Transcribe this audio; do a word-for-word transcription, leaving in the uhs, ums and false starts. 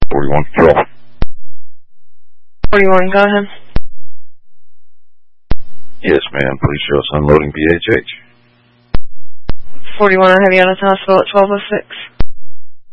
forty-one, control. forty-one, go ahead. Yes, ma'am. Please show us unloading P H H. forty-one, I have you out of the hospital at twelve oh six.